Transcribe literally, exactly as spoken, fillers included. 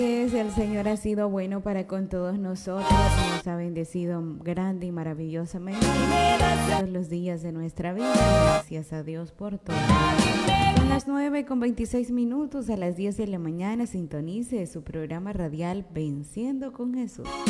El Señor ha sido bueno para con todos nosotros, nos ha bendecido grande y maravillosamente todos los días de nuestra vida. Gracias a Dios por todo. Son las nueve con veintiséis minutos, a las diez de la mañana sintonice su programa radial Venciendo con Jesús.